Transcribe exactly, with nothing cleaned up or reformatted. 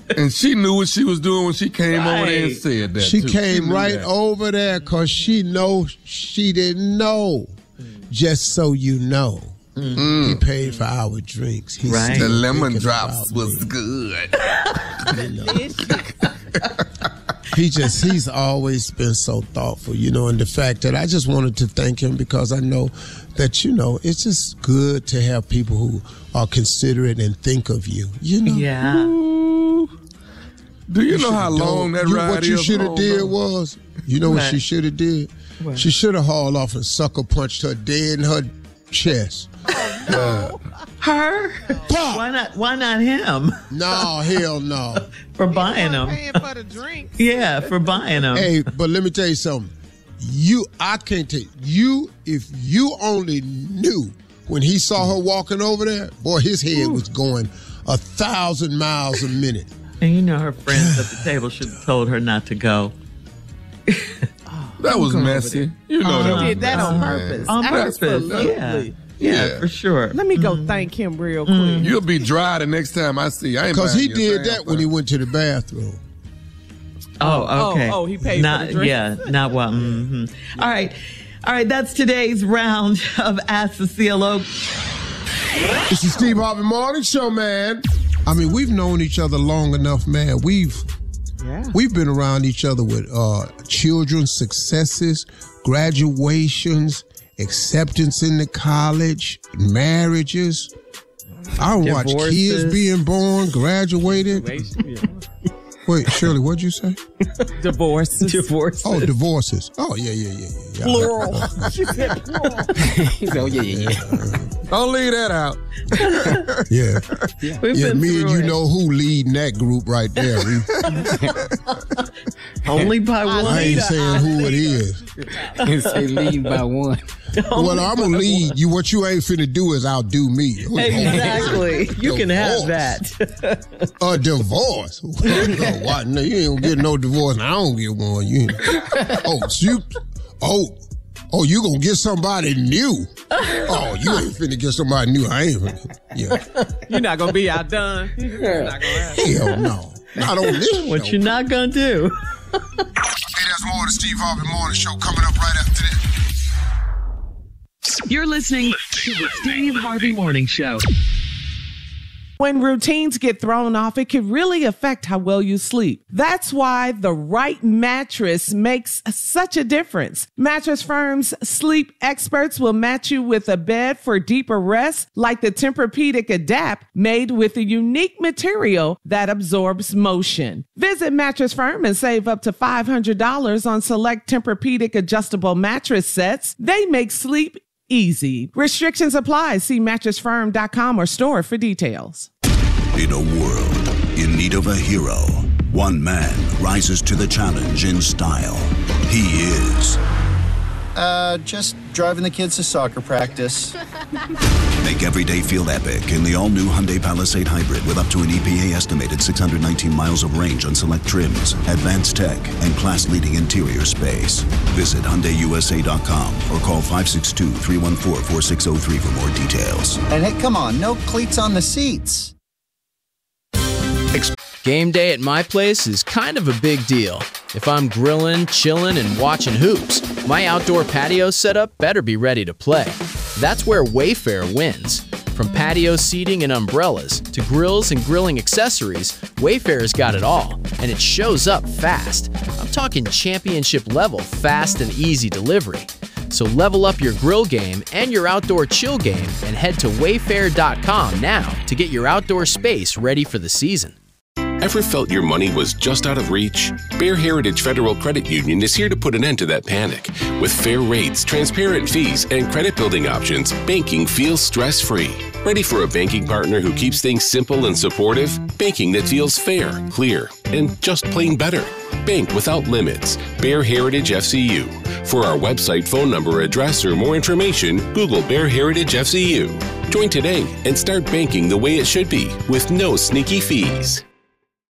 And she knew what she was doing when she came right. over there and said that. She too. came she right that. over there because she know she didn't know. Mm. Just so you know. Mm. He paid for our drinks. He's right. The lemon drops was me. Good. You know. He just, he's always been so thoughtful, you know, and the fact that I just wanted to thank him because I know that, you know, it's just good to have people who are considerate and think of you, you know? Yeah. Ooh. Do you, you know how long that you, ride What you should have did was, you know what, what she should have did? What? She should have hauled off and sucker punched her dead in her chest. Oh, no. Uh, Her? Pop. Why not? Why not him? No, hell no. For buying them. Paying for the drinks. Yeah, for buying them. Hey, but let me tell you something. You, I can't tell you. If you only knew when he saw her walking over there, boy, his head Ooh. was going a thousand miles a minute. And you know her friends at the table should have told her not to go. That was messy. You know uh, that. He did that messy, on purpose. On purpose. Absolutely. Yeah. Yeah, yeah, for sure. Let me go mm. thank him real quick. Mm. You'll be dry the next time I see you. Because he did that when he went to the bathroom. Oh, okay. Oh, oh he paid not, for the drink. Yeah, not well. Mm-hmm. All right. All right, that's today's round of Ask the C L O. It's the Steve Harvey Morning Show, man. I mean, we've known each other long enough, man. We've yeah. we've been around each other with uh, children's successes, graduations, acceptance into college, marriages. I watch kids being born, graduated. Wait, Shirley, what'd you say? Divorces. Divorces. Oh, divorces. Oh, yeah, yeah, yeah, yeah. Plural. She said plural. Oh, yeah, yeah, yeah. Don't leave that out. Yeah. Yeah, yeah me and you it. know who leading that group right there. Only by one. I ain't saying who it is. You say lead by one. Well, I'm going to lead you. What you ain't finna do is outdo me. Exactly. You can have that. A divorce. What? No, you ain't going to get no divorce. I don't get one. You Oh, so you... Oh, oh, you going to get somebody new. Oh, you ain't finna get somebody new. I ain't finna. Yeah. You're not going to be outdone. You're not gonna have Hell no. Not on this show. What you not going to do. Hey, there's more of the Steve Harvey Morning Show coming up right after this. You're listening to the Steve Harvey Morning Show. When routines get thrown off, it can really affect how well you sleep. That's why the right mattress makes such a difference. Mattress Firm's sleep experts will match you with a bed for deeper rest, like the Tempur-Pedic Adapt, made with a unique material that absorbs motion. Visit Mattress Firm and save up to five hundred dollars on select Tempur-Pedic adjustable mattress sets. They make sleep easy. Restrictions apply. See mattress firm dot com or store for details. In a world in need of a hero, one man rises to the challenge in style. He is... Uh, just driving the kids to soccer practice. Make every day feel epic in the all-new Hyundai Palisade Hybrid with up to an E P A estimated six hundred nineteen miles of range on select trims, advanced tech, and class-leading interior space. Visit Hyundai U S A dot com or call five six two, three one four, four six zero three for more details. And hey, come on, no cleats on the seats. Game day at my place is kind of a big deal. If I'm grilling, chilling, and watching hoops, my outdoor patio setup better be ready to play. That's where Wayfair wins. From patio seating and umbrellas to grills and grilling accessories, Wayfair's got it all, and it shows up fast. I'm talking championship level fast and easy delivery. So level up your grill game and your outdoor chill game and head to wayfair dot com now to get your outdoor space ready for the season. Ever felt your money was just out of reach? Bear Heritage Federal Credit Union is here to put an end to that panic. With fair rates, transparent fees, and credit building options, banking feels stress-free. Ready for a banking partner who keeps things simple and supportive? Banking that feels fair, clear, and just plain better. Bank without limits. Bear Heritage F C U. For our website, phone number, address, or more information, Google Bear Heritage F C U. Join today and start banking the way it should be with no sneaky fees.